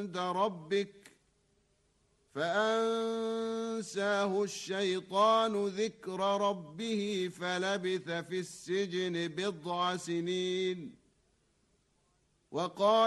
عند ربك فأنساه الشيطان ذكر ربه فلبث في السجن 10 سنين. وقال